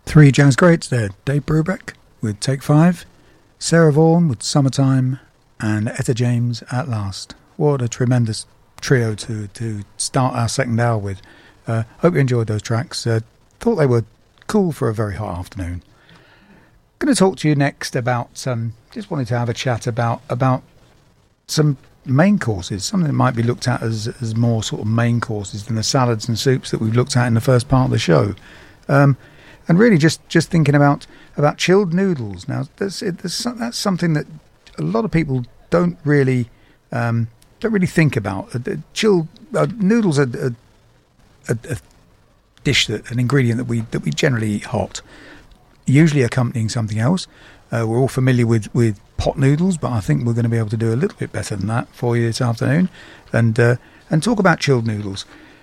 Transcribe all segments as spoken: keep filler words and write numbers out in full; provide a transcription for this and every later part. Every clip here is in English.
Three jazz greats there. Dave Brubeck with Take Five, Sarah Vaughan with Summertime, and Etta James At Last. What a tremendous trio to, to start our second hour with. Uh, hope you enjoyed those tracks. Uh, thought they were cool for a very hot afternoon. Going to talk to you next about, um, just wanted to have a chat about about some main courses, something that might be looked at as, as more sort of main courses than the salads and soups that we've looked at in the first part of the show. Um, and really just, just thinking about, about chilled noodles. Now, there's, there's, that's something that a lot of people don't really um, don't really think about. Uh, chilled uh, noodles are a, a, a dish, that an ingredient that we that we generally eat hot, usually accompanying something else. Uh, we're all familiar with, with pot noodles, but I think we're going to be able to do a little bit better than that for you this afternoon, and uh, and talk about chilled noodles.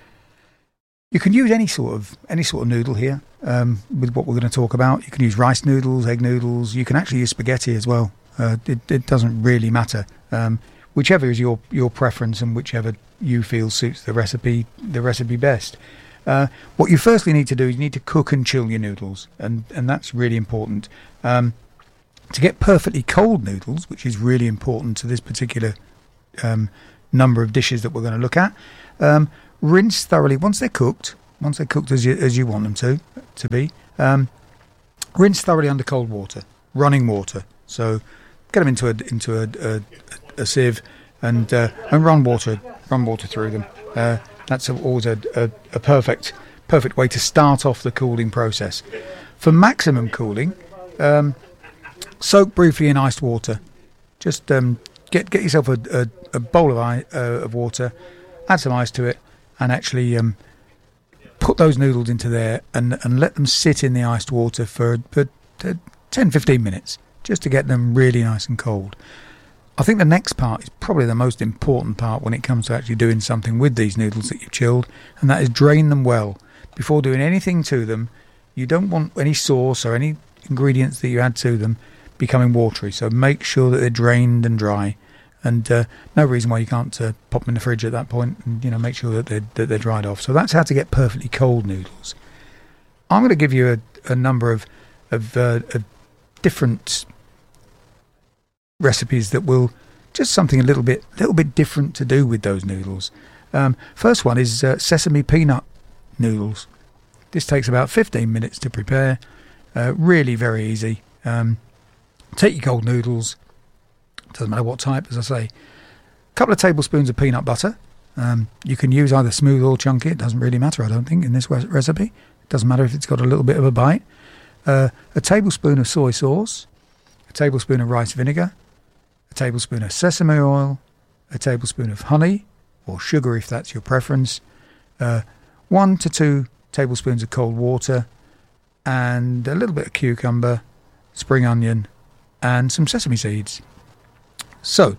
You can use any sort of any sort of noodle here um, with what we're going to talk about. You can use rice noodles, egg noodles. You can actually use spaghetti as well. Uh, it, it doesn't really matter. Um, whichever is your, your preference and whichever you feel suits the recipe the recipe best. Uh, what you firstly need to do is you need to cook and chill your noodles, and, and that's really important. Um, to get perfectly cold noodles, which is really important to this particular um, number of dishes that we're going to look at, um, rinse thoroughly once they're cooked, once they're cooked as you, as you want them to to be. Um, rinse thoroughly under cold water, running water. So get them into a into a, a, a sieve and uh, and run water run water through them. Uh, that's always a, a, a perfect perfect way to start off the cooling process. For maximum cooling, um, soak briefly in iced water. Just um, get get yourself a, a, a bowl of, ice, uh, of water, add some ice to it, and actually um, put those noodles into there and, and let them sit in the iced water for, for uh, ten to fifteen minutes, just to get them really nice and cold. I think the next part is probably the most important part when it comes to actually doing something with these noodles that you've chilled, and that is drain them well. Before doing anything to them, you don't want any sauce or any ingredients that you add to them becoming watery, so make sure that they're drained and dry. And uh, no reason why you can't uh, pop them in the fridge at that point, and you know, make sure that they're, that they're dried off. So that's how to get perfectly cold noodles. I'm going to give you a, a number of of, uh, of different recipes that will just something a little bit little bit different to do with those noodles. Um, first one is uh, sesame peanut noodles. This takes about fifteen minutes to prepare. Uh, really very easy. Um, take your cold noodles. Doesn't matter what type, as I say. A couple of tablespoons of peanut butter. Um, you can use either smooth or chunky. It doesn't really matter, I don't think, in this re- recipe. It doesn't matter if it's got a little bit of a bite. Uh, a tablespoon of soy sauce. A tablespoon of rice vinegar. A tablespoon of sesame oil. A tablespoon of honey, or sugar if that's your preference. Uh, one to two tablespoons of cold water. And a little bit of cucumber, spring onion, and some sesame seeds. So,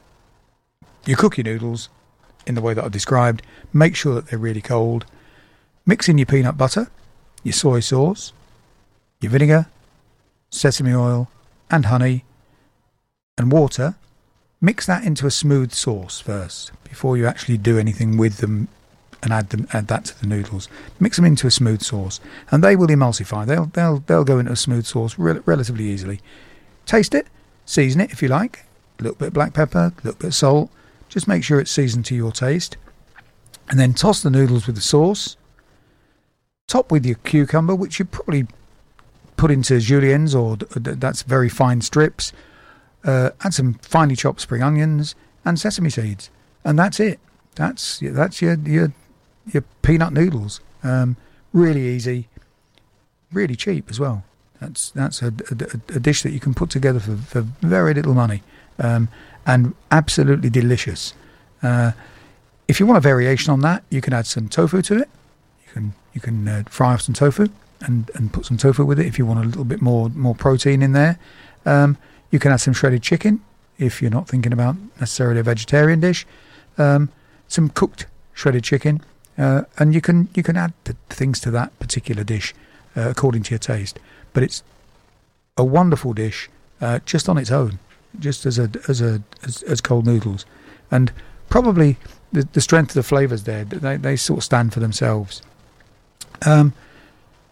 you cook your noodles in the way that I've described. Make sure that they're really cold. Mix in your peanut butter, your soy sauce, your vinegar, sesame oil, and honey, and water. Mix that into a smooth sauce first, before you actually do anything with them and add them add that to the noodles. Mix them into a smooth sauce, and they will emulsify. They'll they'll they'll go into a smooth sauce re- relatively easily. Taste it, season it if you like. A little bit of black pepper, a little bit of salt. Just make sure it's seasoned to your taste. And then toss the noodles with the sauce. Top with your cucumber, which you probably put into juliennes, or that's very fine strips. Uh, add some finely chopped spring onions and sesame seeds. And that's it. That's that's your your, your peanut noodles. Um, really easy. Really cheap as well. That's that's a, a, a dish that you can put together for, for very little money. Um, and absolutely delicious. Uh, if you want a variation on that, you can add some tofu to it. You can you can uh, fry off some tofu and, and put some tofu with it if you want a little bit more more protein in there. Um, you can add some shredded chicken if you're not thinking about necessarily a vegetarian dish. Um, some cooked shredded chicken, uh, and you can you can add th- things to that particular dish uh, according to your taste. But it's a wonderful dish uh, just on its own. Just as a as a as, as cold noodles, and probably the, the strength of the flavours there, they they sort of stand for themselves. Um,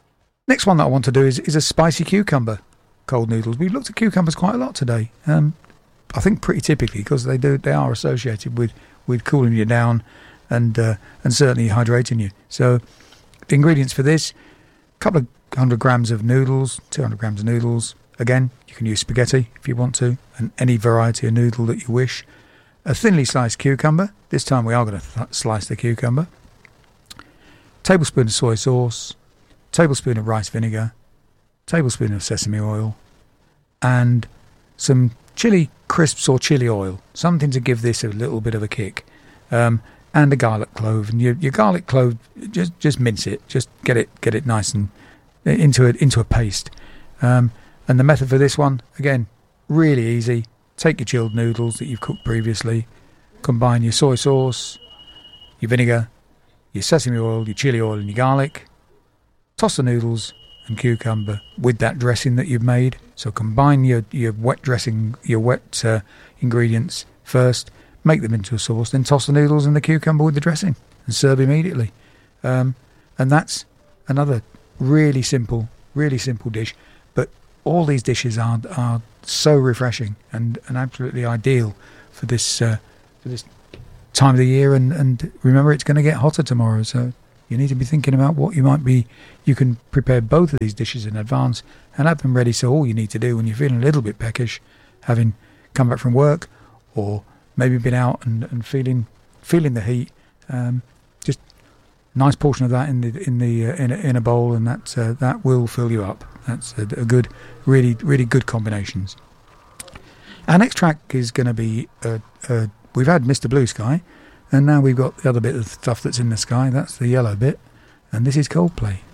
Next one that I want to do is, is a spicy cucumber cold noodles. We've looked at cucumbers quite a lot today. Um, I think pretty typically because they do they are associated with, with cooling you down and uh, and certainly hydrating you. So the ingredients for this: a couple of hundred grams of noodles, two hundred grams of noodles. Again, you can use spaghetti if you want to, and any variety of noodle that you wish. A thinly sliced cucumber. This time we are going to th- slice the cucumber. Tablespoon of soy sauce. Tablespoon of rice vinegar. Tablespoon of sesame oil. And some chili crisps or chili oil. Something to give this a little bit of a kick. Um, and a garlic clove. And your, your garlic clove, just just mince it. Just get it get it nice and into a, into a paste. Um, and the method for this one, again, really easy. Take your chilled noodles that you've cooked previously, combine your soy sauce, your vinegar, your sesame oil, your chili oil and your garlic, toss the noodles and cucumber with that dressing that you've made. So combine your, your wet dressing, your wet uh, ingredients first, make them into a sauce, then toss the noodles and the cucumber with the dressing and serve immediately. Um, and that's another really simple, really simple dish. But all these dishes are are so refreshing and, and absolutely ideal for this uh, for this time of the year. And, and remember, it's going to get hotter tomorrow, so you need to be thinking about what you might be. You can prepare both of these dishes in advance and have them ready. So all you need to do when you're feeling a little bit peckish, having come back from work or maybe been out and, and feeling feeling the heat, um, just nice portion of that in the in the uh, in, a, in a bowl, and that uh, that will fill you up. That's a, a good, really really good combinations. Our next track is going to be uh, uh, we've had Mister Blue Sky, and now we've got the other bit of stuff that's in the sky. That's the yellow bit, and this is Coldplay.